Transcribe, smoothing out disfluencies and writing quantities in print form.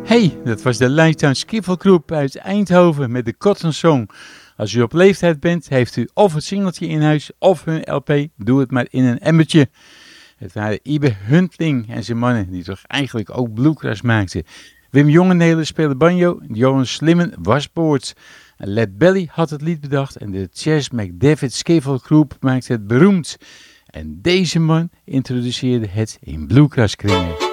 Hey, dat was de Limetown Skiffle Group uit Eindhoven met de Cotton Song. Als u op leeftijd bent, heeft u of het singeltje in huis of hun LP, doe het maar in een emmertje. Het waren Ibe Huntling en zijn mannen die toch eigenlijk ook bluegrass maakten. Wim Jongenelen speelde banjo, Johan Slimmen was boord. Led Belly had het lied bedacht en de Chas McDavid Skiffle Group maakte het beroemd. En deze man introduceerde het in bluegrasskringen.